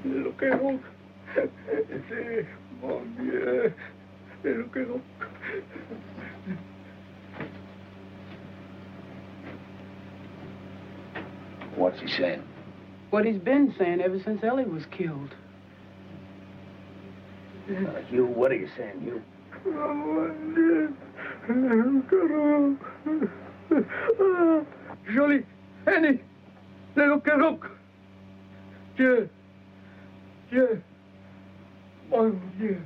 Lo que no. Sí, mon Dieu. Lo que no. What's he saying? What he's been saying ever since Ellie was killed. Hugh, what are you saying, Hugh? Jolie, Annie, look. Dieu, mon Dieu,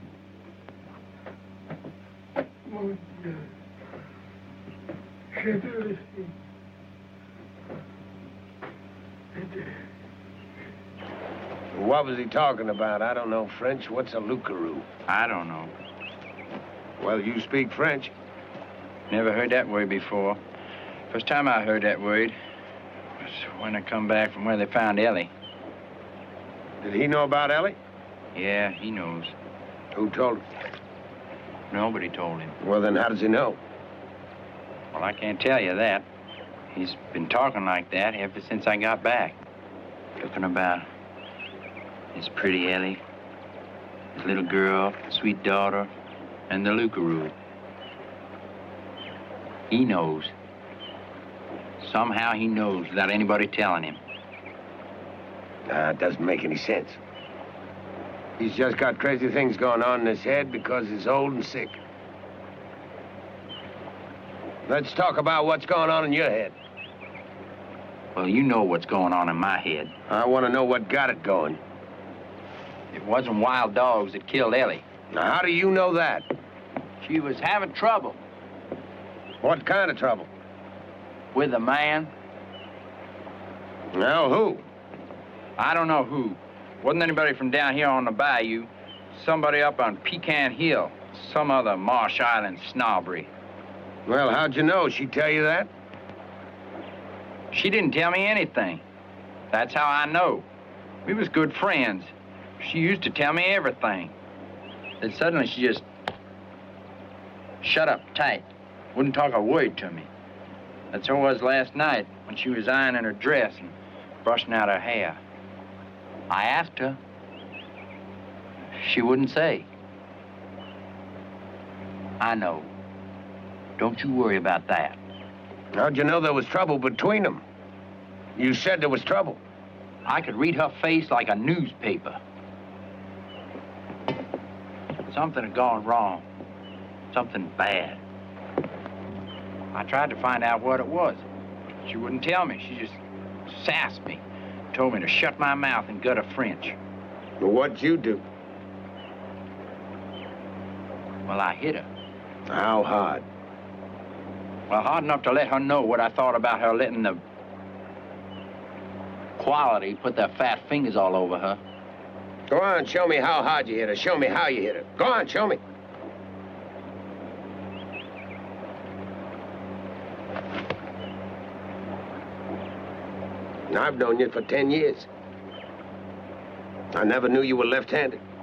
mon Dieu, j'ai dû ici. What was he talking about? I don't know French. What's a loup-garou? I don't know. Well, you speak French. Never heard that word before. First time I heard that word was when I come back from where they found Ellie. Did he know about Ellie? Yeah, he knows. Who told him? Nobody told him. Well, then how does he know? Well, I can't tell you that. He's been talking like that ever since I got back. Talking about his pretty Ellie, his little girl, sweet daughter, and the loup-garou. He knows. Somehow he knows without anybody telling him. It doesn't make any sense. He's just got crazy things going on in his head because he's old and sick. Let's talk about what's going on in your head. Well, you know what's going on in my head. I want to know what got it going. It wasn't wild dogs that killed Ellie. Now, how do you know that? She was having trouble. What kind of trouble? With a man. Well, who? I don't know who. Wasn't anybody from down here on the bayou. Somebody up on Pecan Hill. Some other Marsh Island snobbery. Well, how'd you know? She tell you that? She didn't tell me anything. That's how I know. We was good friends. She used to tell me everything. Then suddenly she just shut up tight. Wouldn't talk a word to me. That's how it was last night when she was ironing her dress and brushing out her hair. I asked her. She wouldn't say. I know. Don't you worry about that. How'd you know there was trouble between them? You said there was trouble. I could read her face like a newspaper. Something had gone wrong. Something bad. I tried to find out what it was. She wouldn't tell me. She just sassed me. Told me to shut my mouth and gutter French. Well, what'd you do? Well, I hit her. How hard? Well, hard enough to let her know what I thought about her letting the quality put their fat fingers all over her. Go on, show me how hard you hit her. Show me how you hit her. Go on, show me. I've known you for 10 years. I never knew you were left-handed.